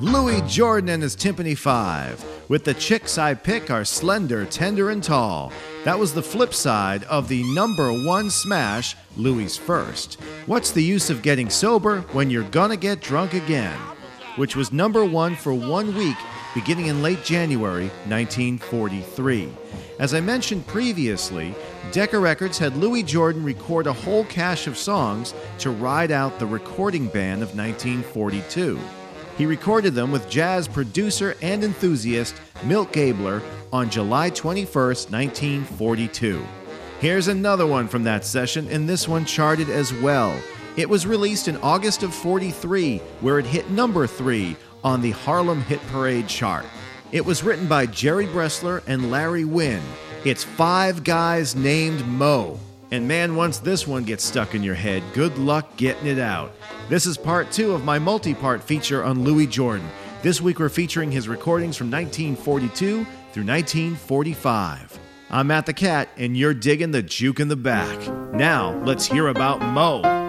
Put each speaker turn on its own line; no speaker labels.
Louis Jordan and his Timpani 5. With the chicks I pick are slender, tender, and tall. That was the flip side of the number one smash, Louis' first. What's the use of getting sober when you're gonna get drunk again? Which was number one for 1 week, beginning in late January 1943. As I mentioned previously, Decca Records had Louis Jordan record a whole cache of songs to ride out the recording ban of 1942. He recorded them with jazz producer and enthusiast Milt Gabler on July 21st, 1942. Here's another one from that session, and this one charted as well. It was released in August of 43, where it hit number 3 on the Harlem Hit Parade chart. It was written by Jerry Bressler and Larry Wynn. It's 5 Guys Named Mo. And man, once this one gets stuck in your head, good luck getting it out. This is part 2 of my multi-part feature on Louis Jordan. This week we're featuring his recordings from 1942 through 1945. I'm Matt the Cat, and you're digging the juke in the back. Now, let's hear about Mo.